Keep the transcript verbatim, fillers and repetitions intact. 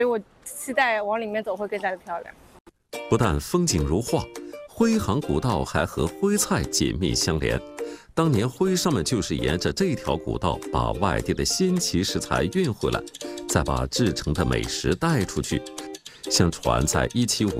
所以我期待往里面走会更加的漂亮。 不但风景如画，徽杭古道还和徽菜紧密相连。当年徽商们就是沿着这条古道，把外地的新奇食材运回来，再把制成的美食带出去。相传在一七五